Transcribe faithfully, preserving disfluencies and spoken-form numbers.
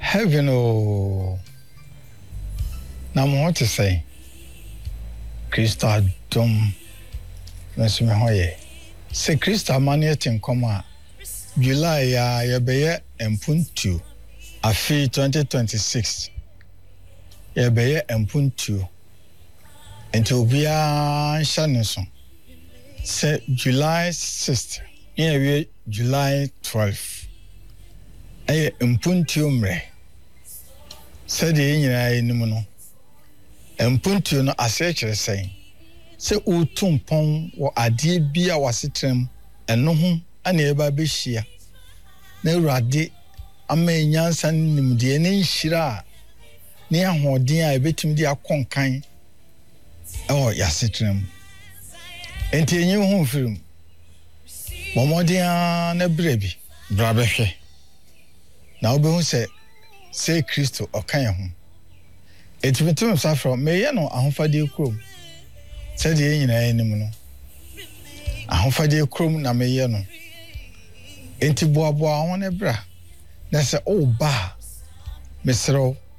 Heaven oh. Na mo want to say Krista dom nso me hoye. Se Krista mane tin koma July ya yebeye empuntu afi twenty twenty-six. Yebeye empuntu. Enti obia nhane so. Se July sixth. Yewe July twelfth. Eye empuntu mre. Se de nyina enim no. Empuntu no asechere sei. Se utumpon wo ade bia wasetrem eno ho ana eba behia. Na urade ama nyansa nimde ne nhira ne ahoden a ebetim de akonkan ewo yasetrem. Enti enyi ho firim. Momodia na brebi bra behwe. Na obehu se se Kristo okan ho. Etimetum safro meye no ahofade krom. Se de nyina enim no. Ahofade krom na meye no. Enti boaboa ho ne bra. Na se o ba mesro